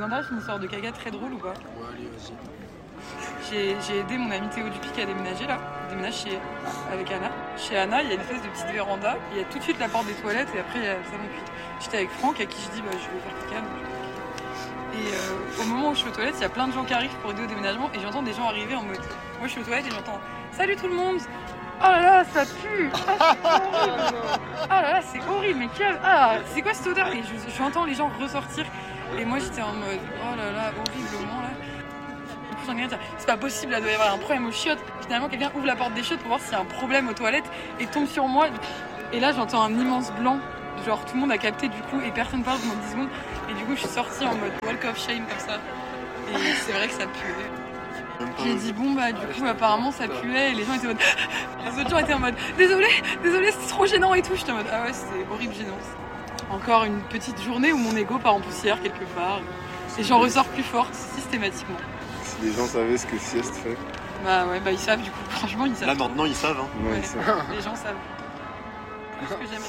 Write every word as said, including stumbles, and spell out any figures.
vous intéresse une histoire de caca très drôle ou pas? Ouais, allez, vas-y. J'ai, j'ai aidé mon ami Théo Dupic à déménager là. Il déménage chez, avec Anna. Chez Anna, il y a une espèce de petite véranda. Il y a tout de suite la porte des toilettes et après il y a le salon de cuisine. J'étais avec Franck à qui je dis bah, je vais faire caca. Et euh, au moment où je suis aux toilettes, il y a plein de gens qui arrivent pour aider au déménagement et j'entends des gens arriver en mode. Moi je suis aux toilettes et j'entends salut tout le monde. Oh là là, ça pue. Ah, c'est horrible. Oh là là, c'est horrible. Mais quel... Ah, c'est quoi cette odeur? Et je, j'entends les gens ressortir et moi j'étais en mode oh là là, horriblement là. C'est pas possible, là, il doit y avoir un problème aux chiottes. Finalement, quelqu'un ouvre la porte des chiottes pour voir s'il y a un problème aux toilettes et tombe sur moi. Et là, j'entends un immense blanc. Genre, tout le monde a capté du coup et personne parle pendant dix secondes. Et du coup, je suis sortie en mode walk of shame comme ça. Et c'est vrai que ça puait. J'ai dit, bon, bah, du coup, apparemment, ça puait. Et les gens étaient en mode. Les autres gens étaient en mode, désolé, désolé, c'est trop gênant et tout. J'étais en mode, ah ouais, c'était horrible gênant. Encore une petite journée où mon ego part en poussière quelque part. Et j'en ressors plus forte systématiquement. Si les gens savaient ce que sieste fait. Bah ouais, bah ils savent du coup, franchement ils savent. Là maintenant ils savent. Hein. Ouais, Ouais, ils savent. les gens savent. Plus que jamais.